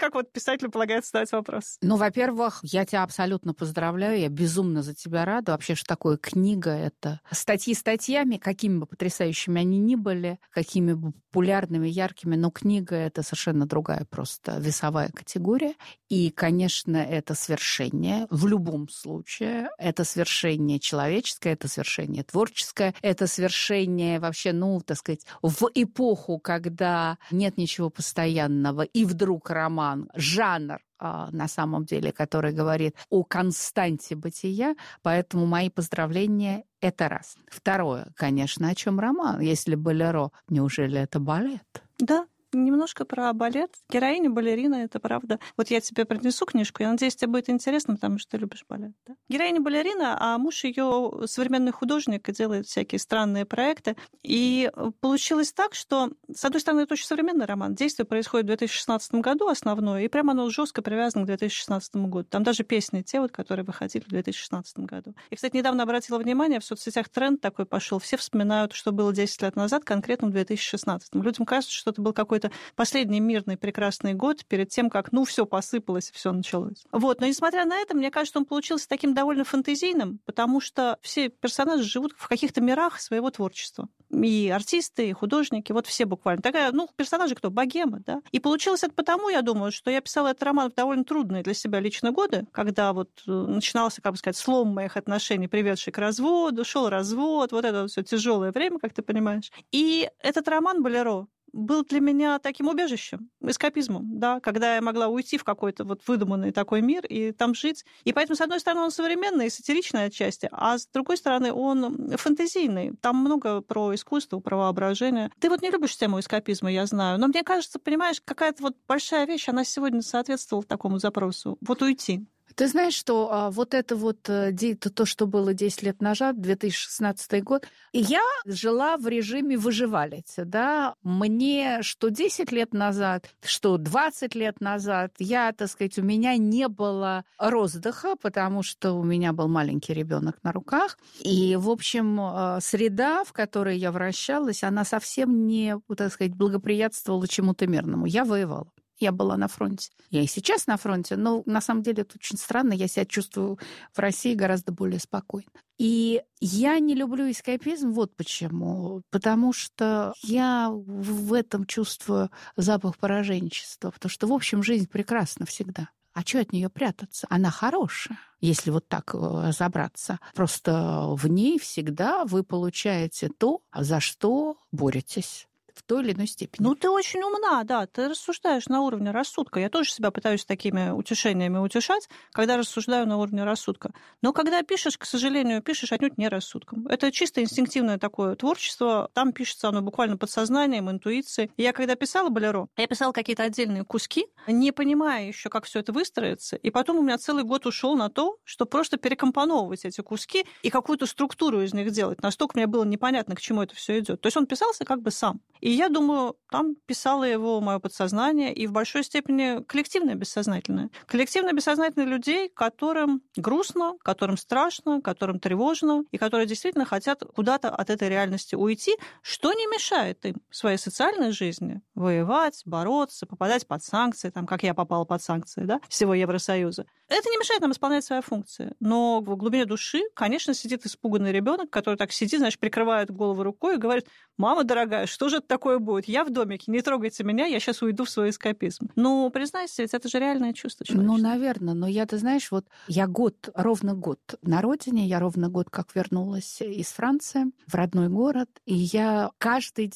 как вот писателю полагается задать вопрос. Ну, во-первых, я тебя абсолютно поздравляю, я безумно за тебя рада. Вообще, что такое книга? Это статьи статьями, какими бы потрясающими они ни были, какими бы популярными, яркими, но книга — это совершенно другая просто весовая категория. И, конечно, это свершение в любом случае. Это свершение человеческое, это свершение творческое, это свершение вообще, ну, так сказать, в эпоху, когда нет ничего постоянного, и вдруг роман, жанр, на самом деле, который говорит о константе бытия, поэтому мои поздравления – это раз. Второе, конечно, о чем роман? Если «Болеро», неужели это балет? Да. Немножко про балет. Героиня балерина, это правда. Вот я тебе принесу книжку, я надеюсь, тебе будет интересно, потому что ты любишь балет. Да? Героиня балерина, а муж ее современный художник и делает всякие странные проекты. И получилось так, что, с одной стороны, это очень современный роман. Действие происходит в 2016 году основное, и прямо оно жестко привязано к 2016 году. Там даже песни те, вот, которые выходили в 2016 году. И, кстати, недавно обратила внимание, в соцсетях тренд такой пошел. Все вспоминают, что было 10 лет назад, конкретно в 2016. Людям кажется, что это был какой-то последний мирный прекрасный год перед тем, как, все посыпалось, все началось. Вот. Но, несмотря на это, мне кажется, он получился таким довольно фэнтезийным, потому что все персонажи живут в каких-то мирах своего творчества. И артисты, и художники, вот все буквально. Такая, персонажи кто? Богема, да? И получилось это потому, я думаю, что я писала этот роман в довольно трудные для себя лично годы, когда вот начинался, как бы сказать, слом моих отношений, приведший к разводу, шел развод, вот это все тяжелое время, как ты понимаешь. И этот роман «Болеро» был для меня таким убежищем, эскапизмом, да, когда я могла уйти в какой-то вот выдуманный такой мир и там жить. И поэтому, с одной стороны, он современный, сатиричный отчасти, а с другой стороны, он фэнтезийный. Там много про искусство, про воображение. Ты вот не любишь тему эскапизма, я знаю, но мне кажется, понимаешь, какая-то вот большая вещь, она сегодня соответствовала такому запросу. Вот уйти. Ты знаешь, что вот это вот то, что было 10 лет назад, 2016 год, я жила в режиме выживалицы, да. Мне что 10 лет назад, что 20 лет назад, у меня не было роздыха, потому что у меня был маленький ребенок на руках. И, в общем, среда, в которой я вращалась, она совсем не, благоприятствовала чему-то мирному. Я воевала. Я была на фронте. Я и сейчас на фронте, но на самом деле это очень странно. Я себя чувствую в России гораздо более спокойно. И я не люблю эскапизм вот почему. Потому что я в этом чувствую запах пораженчества. Потому что, в общем, жизнь прекрасна всегда. А что от нее прятаться? Она хорошая, если вот так разобраться. Просто в ней всегда вы получаете то, за что боретесь. В той или иной степени. Ты очень умна, да, ты рассуждаешь на уровне рассудка. Я тоже себя пытаюсь такими утешениями утешать, когда рассуждаю на уровне рассудка. Но когда пишешь, к сожалению, пишешь отнюдь не рассудком. Это чисто инстинктивное такое творчество, там пишется оно буквально подсознанием, интуицией. И я когда писала «Болеро», я писала какие-то отдельные куски, не понимая еще, как все это выстроится, и потом у меня целый год ушел на то, что просто перекомпоновывать эти куски и какую-то структуру из них делать. Настолько мне было непонятно, к чему это все идет. То есть он писался как бы сам. И я думаю, там писало его мое подсознание, и в большой степени коллективное бессознательное. Коллективное бессознательное людей, которым грустно, которым страшно, которым тревожно, и которые действительно хотят куда-то от этой реальности уйти, что не мешает им в своей социальной жизни воевать, бороться, попадать под санкции, там, как я попала под санкции, да, всего Евросоюза. Это не мешает нам исполнять свои функции. Но в глубине души, конечно, сидит испуганный ребенок, который так сидит, прикрывает голову рукой и говорит: «Мама дорогая, что же это такое будет? Я в домике, не трогайте меня, я сейчас уйду в свой эскапизм». Признайся, ведь это же реальное чувство человеческое. Наверное, но я, ты знаешь, вот я ровно год на родине, я ровно год как вернулась из Франции в родной город, и я каждый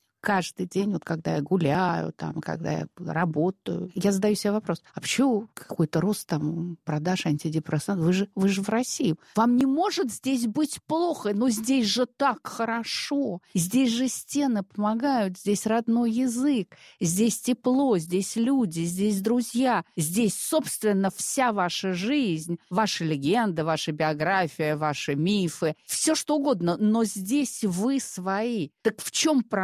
день, вот когда я гуляю, когда я работаю, я задаю себе вопрос: а почему какой-то рост продаж антидепрессантов? Вы же в России. Вам не может здесь быть плохо, но здесь же так хорошо. Здесь же стены помогают, здесь родной язык, здесь тепло, здесь люди, здесь друзья, здесь, собственно, вся ваша жизнь, ваши легенды, ваша биография, ваши мифы, все что угодно, но здесь вы свои. Так в чем проблема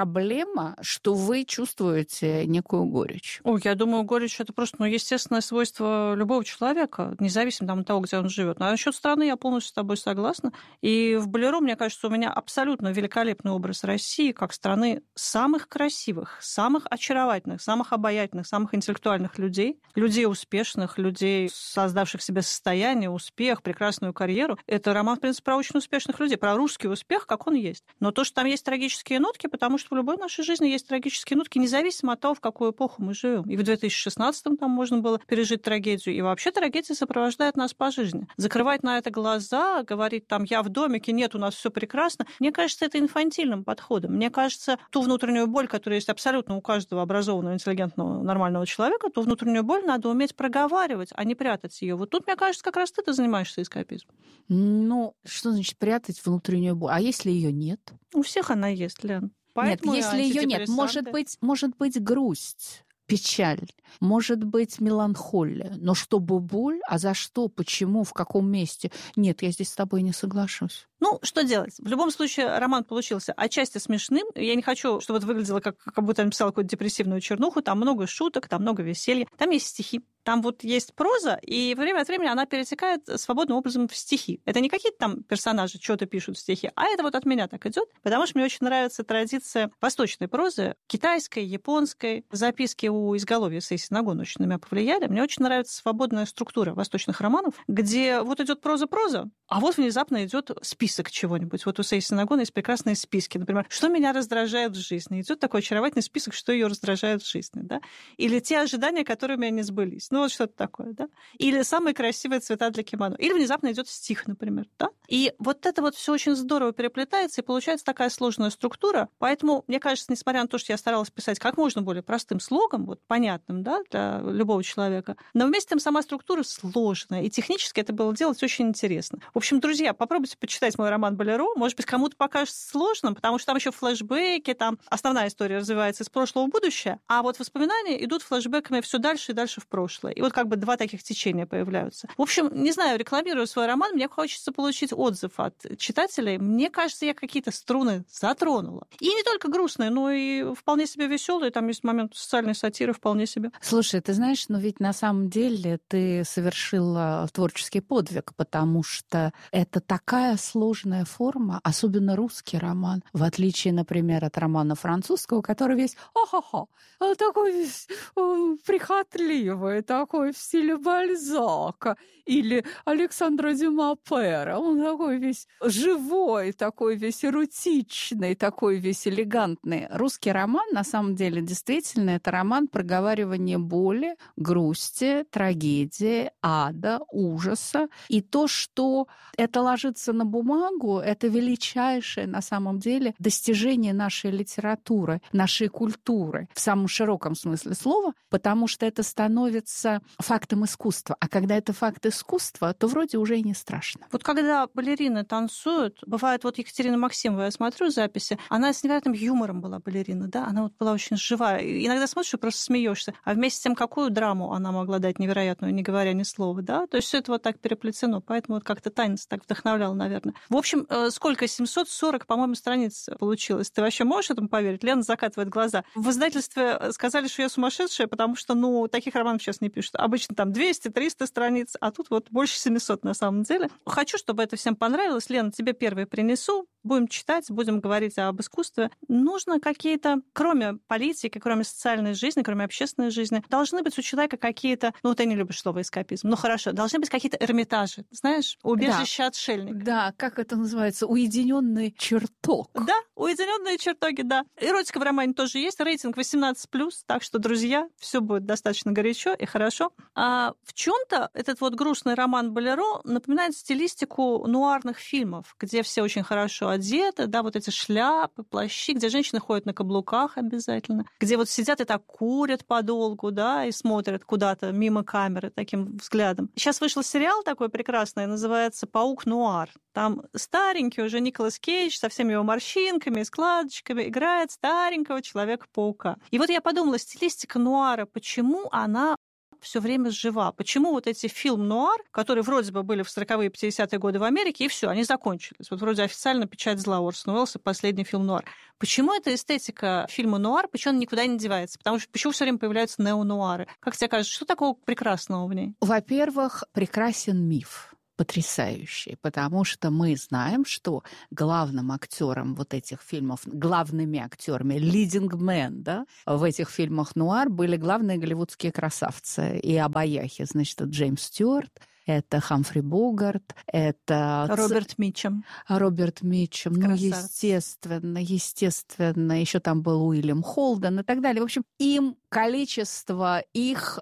проблема, что вы чувствуете некую горечь? Ой, я думаю, горечь — это просто, естественное свойство любого человека, независимо от того, где он живет. А насчет страны я полностью с тобой согласна. И в «Болеро», мне кажется, у меня абсолютно великолепный образ России как страны самых красивых, самых очаровательных, самых обаятельных, самых интеллектуальных людей, людей успешных, людей, создавших себе состояние, успех, прекрасную карьеру. Это роман, в принципе, про очень успешных людей, про русский успех, как он есть. Но то, что там есть трагические нотки, потому что в любой нашей жизни есть трагические нотки, независимо от того, в какую эпоху мы живем. И в 2016-м там можно было пережить трагедию. И вообще трагедия сопровождает нас по жизни. Закрывать на это глаза, говорить там «я в домике», «нет, у нас все прекрасно», мне кажется, это инфантильным подходом. Мне кажется, ту внутреннюю боль, которая есть абсолютно у каждого образованного, интеллигентного, нормального человека, ту внутреннюю боль надо уметь проговаривать, а не прятать ее. Вот тут, мне кажется, как раз ты занимаешься эскапизмом. Ну, что значит прятать внутреннюю боль? А если ее нет? У всех она есть, Лен. Поэтому нет, если ее нет, может быть грусть, печаль, может быть меланхолия. Но чтобы боль, а за что, почему, в каком месте? Нет, я здесь с тобой не соглашусь. Ну, что делать? В любом случае, роман получился отчасти смешным. Я не хочу, чтобы это выглядело, как будто я написала какую-то депрессивную чернуху. Там много шуток, там много веселья. Там есть стихи. Там вот есть проза, и время от времени она перетекает свободным образом в стихи. Это не какие-то там персонажи что-то пишут в стихи, а это вот от меня так идет, потому что мне очень нравится традиция восточной прозы, китайской, японской. Записки у изголовья Исэй Синагон очень на меня повлияли. Мне очень нравится свободная структура восточных романов, где вот идет проза, а вот внезапно идет список чего-нибудь. Вот у Исэй Синагон есть прекрасные списки. Например, что меня раздражает в жизни. Идет такой очаровательный список, что ее раздражает в жизни. Да? Или те ожидания, которые у меня не сбылись. Ну, вот что-то такое, да? Или самые красивые цвета для кимоно. Или внезапно идет стих, например, да? И вот это вот все очень здорово переплетается, и получается такая сложная структура. Поэтому, мне кажется, несмотря на то, что я старалась писать как можно более простым слогом, вот понятным, да, для любого человека, но вместе с тем сама структура сложная, и технически это было делать очень интересно. В общем, друзья, попробуйте почитать мой роман «Болеро». Может быть, кому-то покажется сложным, потому что там еще флешбеки, там основная история развивается из прошлого в будущее, а вот воспоминания идут флешбеками все дальше и дальше в прошлое. И вот как бы два таких течения появляются. В общем, не знаю, рекламирую свой роман, мне хочется получить отзыв от читателей. Мне кажется, я какие-то струны затронула. И не только грустные, но и вполне себе веселые. Там есть момент социальной сатиры вполне себе. Слушай, ты знаешь, но ведь на самом деле ты совершила творческий подвиг, потому что это такая сложная форма, особенно русский роман, в отличие, например, от романа французского, который весь такой весь прихотливый, такой в стиле Бальзака, или Александра Дюма Пера. Он такой весь живой, такой весь эротичный, такой весь элегантный. Русский роман, на самом деле, действительно, это роман проговаривания боли, грусти, трагедии, ада, ужаса. И то, что это ложится на бумагу, это величайшее, на самом деле, достижение нашей литературы, нашей культуры в самом широком смысле слова, потому что это становится фактом искусства. А когда это факт искусства, то вроде уже и не страшно. Вот когда балерины танцуют, бывает, вот Екатерина Максимова, я смотрю записи, она с невероятным юмором была балерина, да, она вот была очень живая. Иногда смотришь и просто смеешься. А вместе с тем, какую драму она могла дать невероятную, не говоря ни слова, да? То есть все это вот так переплетено, поэтому вот как-то танец так вдохновлял, наверное. В общем, сколько? 740, по-моему, страниц получилось. Ты вообще можешь этому поверить? Лена закатывает глаза. В издательстве сказали, что я сумасшедшая, потому что, таких романов сейчас не пишут. Обычно там 200-300 страниц, а тут вот больше 700 на самом деле. Хочу, чтобы это всем понравилось. Лена, тебе первые принесу. Будем читать, будем говорить об искусстве. Нужно какие-то, кроме политики, кроме социальной жизни, кроме общественной жизни, должны быть у человека какие-то, ты не любишь слово эскапизм, хорошо, должны быть какие-то эрмитажи, знаешь, убежища отшельника. Да, как это называется? Уединенный чертог. Да, уединенные чертоги, да. Эротика в романе тоже есть, рейтинг 18+, так что, друзья, все будет достаточно горячо и хорошо. А в чем-то этот вот грустный роман «Болеро» напоминает стилистику нуарных фильмов, где все очень хорошо одеты, да, вот эти шляпы, плащи, где женщины ходят на каблуках обязательно, где вот сидят и так курят подолгу, да, и смотрят куда-то мимо камеры таким взглядом. Сейчас вышел сериал такой прекрасный, называется «Паук Нуар». Там старенький уже Николас Кейдж со всеми его морщинками и складочками играет старенького Человека-паука. И вот я подумала, стилистика нуара, почему она все время жива? Почему вот эти фильм-нуар, которые вроде бы были в 40-е и 50-е годы в Америке, и все, они закончились. Вот вроде официально «Печать зла» Орсона Уэллса, последний фильм-нуар. Почему эта эстетика фильма «Нуар», почему она никуда не девается? Потому что почему все время появляются неонуары? Как тебе кажется, что такого прекрасного в ней? Во-первых, прекрасен миф. Потрясающий, потому что мы знаем, что главным актером вот этих фильмов, главными актерами, leading men, да, в этих фильмах нуар были главные голливудские красавцы и обаяхи. Значит, Джеймс Стюарт, это Хамфри Богарт, это... Роберт Митчем. Роберт Митчем, ну, естественно. Еще там был Уильям Холден и так далее. В общем, количество их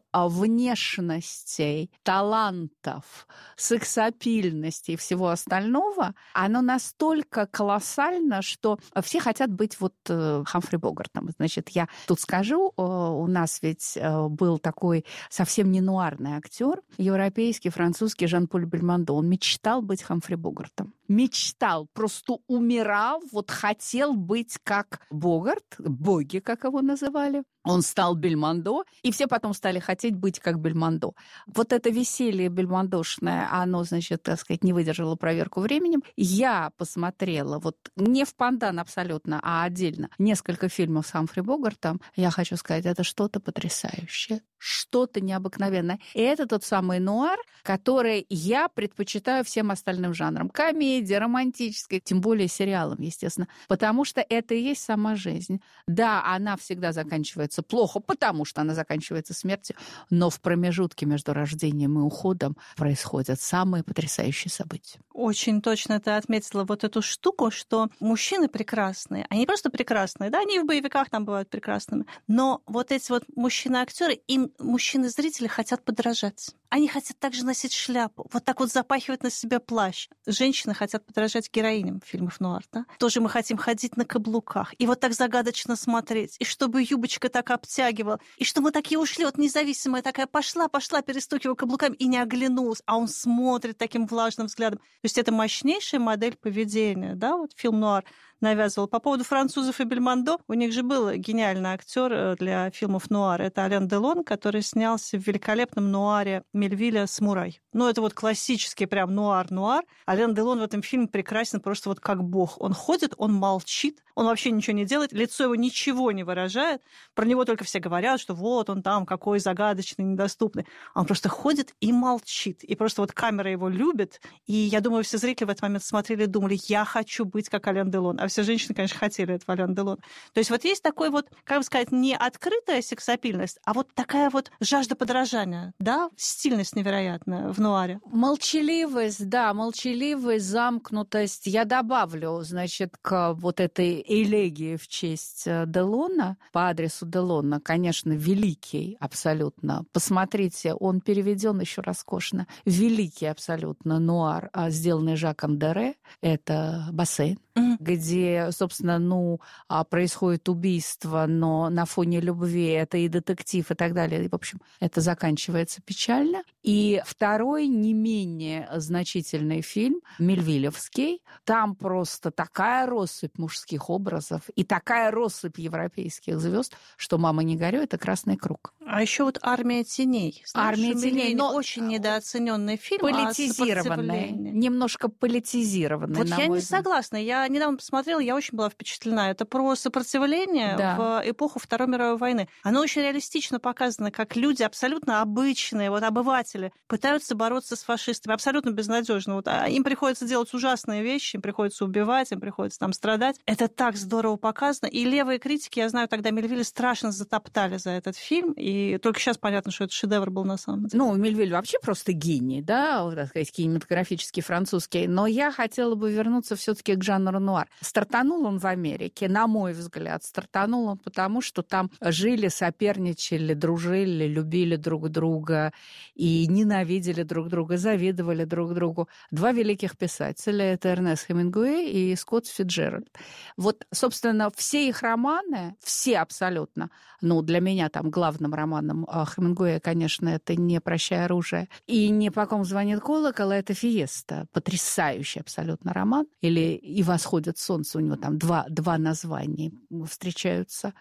внешностей, талантов, сексапильности и всего остального, оно настолько колоссально, что все хотят быть вот Хамфри Богартом. Значит, я тут скажу, у нас ведь был такой совсем не нуарный актер, европейский, французский Жан-Поль Бельмондо. Он мечтал быть Хамфри Богартом. Мечтал, просто умирал, вот хотел быть как Богарт, боги, как его называли. Он стал Бельмондо, и все потом стали хотеть быть как Бельмондо. Вот это веселье бельмондошное, оно, значит, так сказать, не выдержало проверку временем. Я посмотрела, вот не в пандан абсолютно, а отдельно, несколько фильмов с Хамфри Богартом. Я хочу сказать, это что-то потрясающее, что-то необыкновенное. И это тот самый нуар, который я предпочитаю всем остальным жанрам. Комедия, романтическая, тем более сериалам, естественно. Потому что это и есть сама жизнь. Да, она всегда заканчивается плохо, потому что она заканчивается смертью, но в промежутке между рождением и уходом происходят самые потрясающие события. Очень точно ты отметила вот эту штуку, что мужчины прекрасные. Они просто прекрасные, да, они в боевиках там бывают прекрасными, но вот эти вот мужчины-актеры, им мужчины-зрители хотят подражать. Они хотят также носить шляпу, вот так вот запахивать на себя плащ. Женщины хотят подражать героиням фильмов нуар, да? Тоже мы хотим ходить на каблуках и вот так загадочно смотреть, и чтобы юбочка так обтягивала, и что мы такие ушли, вот независимая такая пошла, перестукивая каблуками и не оглянулась, а он смотрит таким влажным взглядом. То есть это мощнейшая модель поведения, да, вот фильм нуар навязывал. По поводу французов и Бельмондо, у них же был гениальный актер для фильмов нуар. Это Ален Делон, который снялся в великолепном нуаре Мельвиля «Самурай». Ну, это вот классический прям нуар-нуар. Ален Делон в этом фильме прекрасен просто вот как бог. Он ходит, он молчит, он вообще ничего не делает, лицо его ничего не выражает. Про него только все говорят, что вот он там какой загадочный, недоступный. Он просто ходит и молчит. И просто вот камера его любит. И я думаю, все зрители в этот момент смотрели и думали, я хочу быть как Ален Делон. А все женщины, конечно, хотели этого Ален Делон. То есть вот есть такой вот, как бы сказать, не открытая сексапильность, а вот такая вот жажда подражания, да, стильность невероятная в нуаре. Молчаливость, да, молчаливость, замкнутость. Я добавлю, значит, к вот этой элегии в честь Делона, по адресу Делона, конечно, великий абсолютно. Посмотрите, он переведен еще роскошно. Великий абсолютно нуар, сделанный Жаком Дере. Это «Бассейн», где, собственно, происходит убийство, но на фоне любви это и детектив, и так далее. И, в общем, это заканчивается печально. И второй, не менее значительный фильм, мельвилевский. Там просто такая россыпь мужских образов и такая россыпь европейских звезд, что «Мама, не горюй» — это «Красный круг». А еще вот «Армия теней». Знаешь, «Армия теней», но очень недооцененный фильм. Политизированный, немножко политизированный. Вот я не согласна. Я недавно посмотрела, я очень была впечатлена. Это про сопротивление в эпоху Второй мировой войны. Оно очень реалистично показано, как люди абсолютно обычные, вот обыватели, пытаются бороться с фашистами абсолютно безнадежно. Вот, им приходится делать ужасные вещи, им приходится убивать, им приходится там страдать. Это так здорово показано. И левые критики, я знаю, тогда Мельвиля страшно затоптали за этот фильм. И только сейчас понятно, что это шедевр был на самом деле. Мельвиль вообще просто гений, да, так сказать, кинематографический, французский. Но я хотела бы вернуться все-таки к жанру нуар. Стартанул он в Америке, на мой взгляд, стартанул он потому, что там жили, соперничали, дружили, любили друг друга и ненавидели друг друга, завидовали друг другу. Два великих писателя, это Эрнест Хемингуэй и Скотт Фицджеральд. Вот, собственно, все их романы, все абсолютно, для меня там главным романом Хемингуэя, конечно, это «Не прощай оружие» и «Не по ком звонит колокол», это «Фиеста». Потрясающий абсолютно роман. Или «И восходит солнце», у него там два названия встречаются.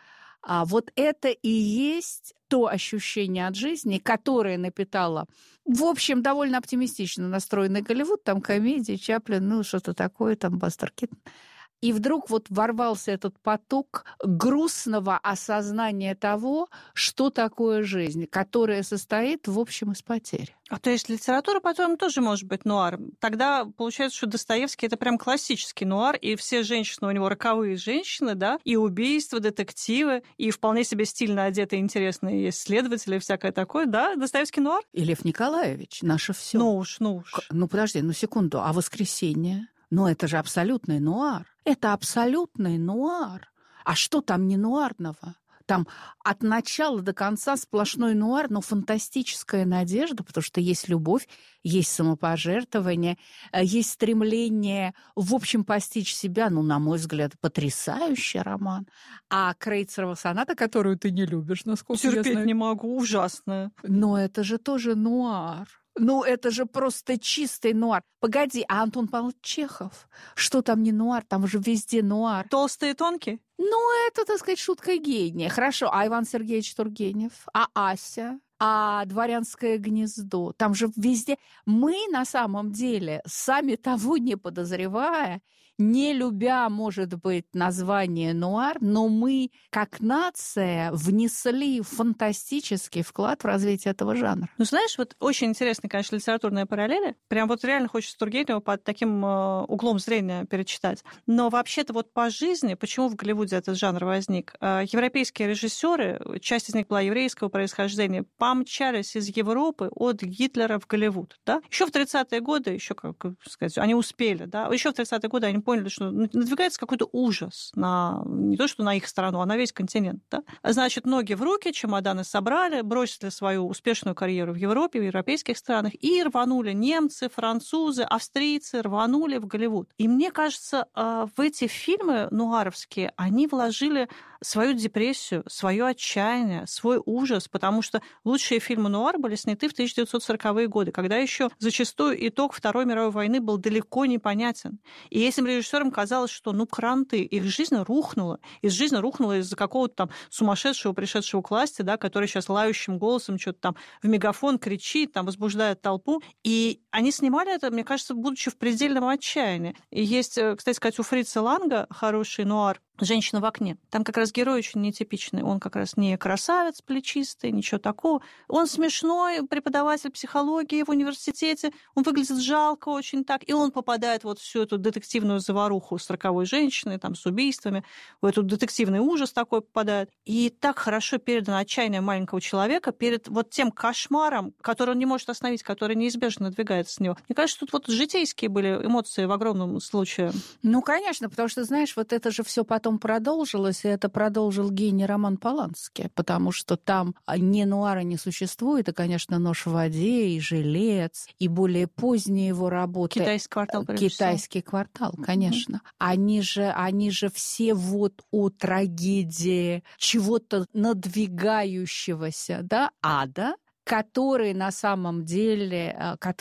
А вот это и есть то ощущение от жизни, которое напитало, в общем, довольно оптимистично настроенный Голливуд, там комедии, Чаплин, ну, что-то такое, там Бастер Киттон. И вдруг вот ворвался этот поток грустного осознания того, что такое жизнь, которая состоит, в общем, из потерь. А то есть литература, по-твоему, тоже может быть нуар? Тогда получается, что Достоевский — это прям классический нуар, и все женщины у него роковые женщины, да, и убийства, детективы, и вполне себе стильно одетые интересные есть следователи, всякое такое, да? Достоевский нуар? И Лев Николаевич, наше все. Ну уж. Ну, подожди, секунду, а «Воскресенье»? Но это же абсолютный нуар. Это абсолютный нуар. А что там не нуарного? Там от начала до конца сплошной нуар, но фантастическая надежда, потому что есть любовь, есть самопожертвование, есть стремление, в общем, постичь себя. Ну, на мой взгляд, потрясающий роман. А Крейцерова соната, которую ты не любишь, насколько я знаю... Терпеть не могу, ужасно. Но это же тоже нуар. Ну, это же просто чистый нуар. Погоди, а Антон Павлович Чехов? Что там не нуар? Там же везде нуар. Толстые и тонкие? Ну, это, так сказать, шутка гения. Хорошо, а Иван Сергеевич Тургенев? А Ася? А «Дворянское гнездо»? Там же везде... Мы, на самом деле, сами того не подозревая, не любя, может быть, название нуар, но мы, как нация, внесли фантастический вклад в развитие этого жанра. Ну, знаешь, вот очень интересная, конечно, литературная параллель. Прям вот реально хочется Тургенева под таким углом зрения перечитать. Но вообще-то вот по жизни, почему в Голливуде этот жанр возник? Европейские режиссеры, часть из них была еврейского происхождения, помчались из Европы от Гитлера в Голливуд. Да? Еще в 30-е годы, еще, как сказать, они успели, да? Еще в 30-е годы они поняли, что надвигается какой-то ужас на не то, что на их страну, а на весь континент. Да? Значит, ноги в руки, чемоданы собрали, бросили свою успешную карьеру в Европе, в европейских странах и рванули немцы, французы, австрийцы, рванули в Голливуд. И мне кажется, в эти фильмы нуаровские они вложили свою депрессию, свое отчаяние, свой ужас, потому что лучшие фильмы нуар были сняты в 1940-е годы, когда еще зачастую итог Второй мировой войны был далеко не понятен. И этим режиссерам казалось, что кранты, их жизнь рухнула. Их жизнь рухнула из-за какого-то там сумасшедшего, пришедшего к власти, да, который сейчас лающим голосом что-то там в мегафон кричит, там возбуждает толпу. И они снимали это, мне кажется, будучи в предельном отчаянии. И есть, кстати сказать, у Фрица Ланга хороший нуар «Женщина в окне». Там как раз герой очень нетипичный. Он как раз не красавец плечистый, ничего такого. Он смешной, преподаватель психологии в университете. Он выглядит жалко очень так. И он попадает вот в всю эту детективную заваруху с 40-й женщиной, там, с убийствами. В этот детективный ужас такой попадает. И так хорошо передано отчаяние маленького человека перед вот тем кошмаром, который он не может остановить, который неизбежно надвигается с него. Мне кажется, тут вот житейские были эмоции в огромном случае. Ну, конечно, потому что, знаешь, вот это же все потом продолжилось, и это продолжил гений Роман Полански, потому что там ни нуара не существует, и, конечно, «Нож в воде», и «Жилец», и более поздние его работы. «Китайский квартал». «Китайский квартал», конечно. Они же все вот о трагедии чего-то надвигающегося, да, ада, который на самом деле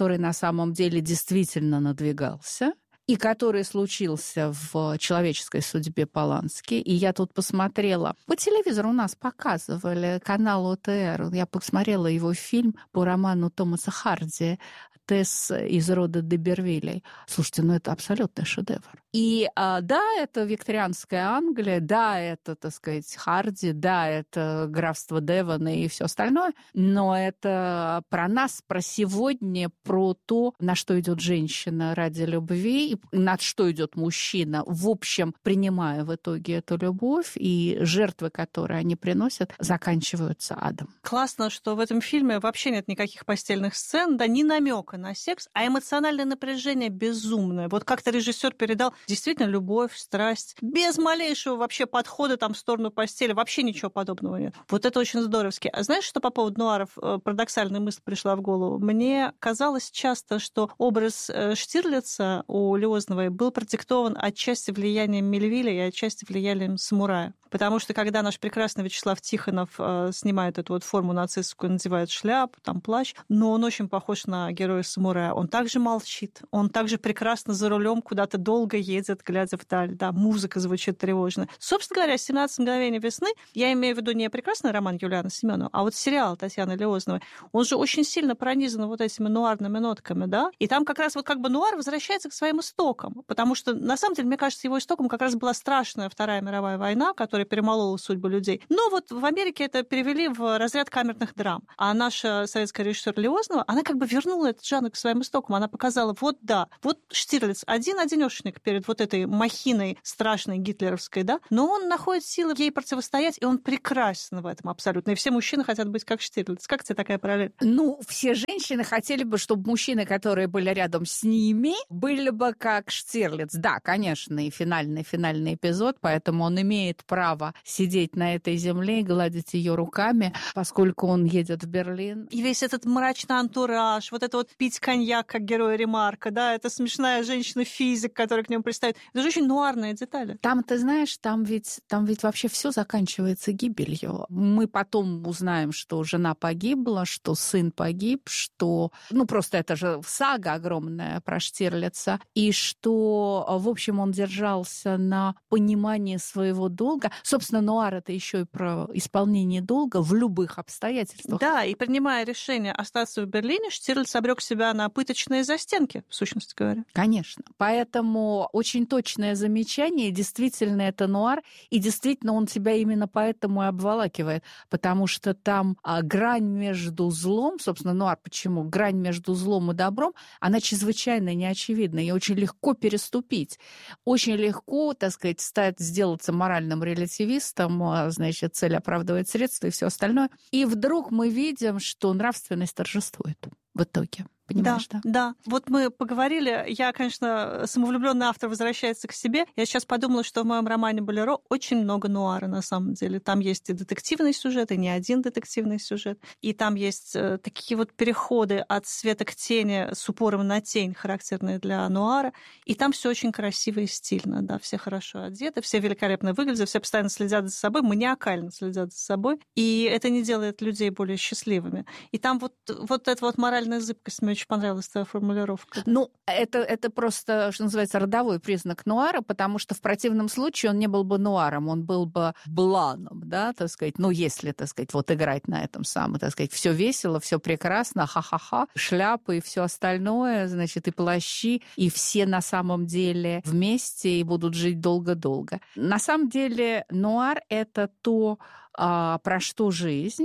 действительно надвигался, и который случился в человеческой судьбе Полански. И я тут посмотрела, по телевизору у нас показывали, канал ОТР, я посмотрела его фильм по роману Томаса Харди «Тесс из рода Дебервиллей». Слушайте, это абсолютный шедевр. И да, это викторианская Англия, да, это, так сказать, Харди, да, это графство Девона и все остальное, но это про нас, про сегодня, про то, на что идет женщина ради любви, и на что идет мужчина, в общем, принимая в итоге эту любовь, и жертвы, которые они приносят, заканчиваются адом. Классно, что в этом фильме вообще нет никаких постельных сцен, да, ни намека на секс, а эмоциональное напряжение безумное. Вот как-то режиссер передал действительно любовь, страсть, без малейшего вообще подхода там в сторону постели, вообще ничего подобного нет. Вот это очень здоровски. А знаешь, что по поводу нуаров парадоксальная мысль пришла в голову? Мне казалось часто, что образ Штирлица у Лёзновой был продиктован отчасти влиянием Мельвиля и отчасти влиянием самурая. Потому что когда наш прекрасный Вячеслав Тихонов снимает эту вот форму нацистскую, надевает шляпу, там плащ, но он очень похож на героя самурая. Он также молчит, он также прекрасно за рулем куда-то долго едет, едет, глядя вдаль, да, музыка звучит тревожно. Собственно говоря, «17 мгновений весны», я имею в виду не прекрасный роман Юлианы Семеновой, а вот сериал Татьяны Леозновой, он же очень сильно пронизан вот этими нуарными нотками, да, и там как раз вот как бы нуар возвращается к своим истокам, потому что, на самом деле, мне кажется, его истоком как раз была страшная Вторая мировая война, которая перемолола судьбу людей. Но вот в Америке это перевели в разряд камерных драм. А наша советская режиссер Леознова, она как бы вернула этот жанр к своим истокам. Она показала, вот да, вот Штирлиц один-одинешенек перед вот этой махиной страшной гитлеровской, да, но он находит силы ей противостоять, и он прекрасен в этом абсолютно. И все мужчины хотят быть как Штирлиц. Как тебе такая параллель? Ну, все женщины хотели бы, чтобы мужчины, которые были рядом с ними, были бы как Штирлиц. Да, конечно, и финальный эпизод, поэтому он имеет право сидеть на этой земле и гладить ее руками, поскольку он едет в Берлин. И весь этот мрачный антураж, вот это вот пить коньяк, как герой Ремарка, да, это смешная женщина-физик, которая к нему пристает. Это же очень нуарные детали. Там, ты знаешь, там ведь вообще все заканчивается гибелью. Мы потом узнаем, что жена погибла, что сын погиб, что... Ну, просто это же сага огромная про Штирлица. И что, в общем, он держался на понимании своего долга. Собственно, нуар — это еще и про исполнение долга в любых обстоятельствах. Да, и принимая решение остаться в Берлине, Штирлиц обрек себя на пыточные застенки, в сущности говоря. Конечно. Поэтому очень точное замечание. Действительно, это нуар. И действительно, он тебя именно поэтому и обволакивает. Потому что там грань между злом, собственно, нуар почему? Грань между злом и добром, она чрезвычайно неочевидна. И очень легко переступить. Очень легко, так сказать, сделаться моральным релятивистом, значит, цель оправдывает средства и все остальное. И вдруг мы видим, что нравственность торжествует в итоге. Понимаешь, да? Да. Вот мы поговорили, я, конечно, самовлюбленный автор возвращается к себе. Я сейчас подумала, что в моем романе «Болеро» очень много нуара, на самом деле. Там есть и детективный сюжет, и не один детективный сюжет. И там есть такие вот переходы от света к тени с упором на тень, характерные для нуара. И там все очень красиво и стильно, да, все хорошо одеты, все великолепно выглядят, все постоянно следят за собой, маниакально следят за собой. И это не делает людей более счастливыми. И там вот эта вот моральная зыбкость мне очень понравилась твоя формулировка. Ну, это просто, что называется, родовой признак нуара, потому что в противном случае он не был бы нуаром, он был бы бланом, да, так сказать, ну, если, так сказать, вот играть на этом самом, так сказать, все весело, все прекрасно, ха-ха-ха, шляпы и все остальное, значит, и плащи, и все на самом деле вместе и будут жить долго-долго. На самом деле нуар — это то, про что жизнь.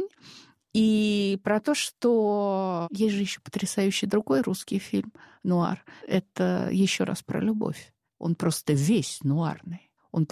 И про то, что есть же еще потрясающий другой русский фильм «Нуар». Это еще раз про любовь. Он просто весь нуарный.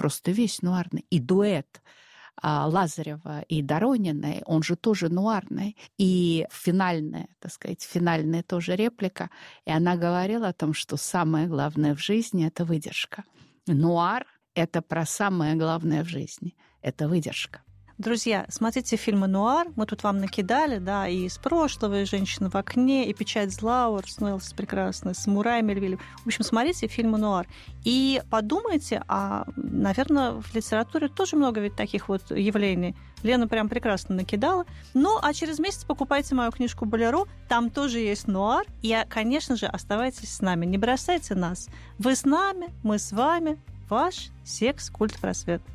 И дуэт Лазарева и Дорониной, он же тоже нуарный. И финальная тоже реплика. И она говорила о том, что самое главное в жизни — это выдержка. Нуар — это про самое главное в жизни. Это выдержка. Друзья, смотрите фильмы «Нуар». Мы тут вам накидали, да, и из прошлого, и «Женщина в окне», и «Печать зла» Орсон прекрасная, «Самурай» Мельвилля. В общем, смотрите фильмы «Нуар». И подумайте, наверное, в литературе тоже много ведь таких вот явлений. Лена прям прекрасно накидала. Ну, а через месяц покупайте мою книжку «Болеро». Там тоже есть нуар. И, конечно же, оставайтесь с нами. Не бросайте нас. Вы с нами, мы с вами. Ваш секс-культ просвет.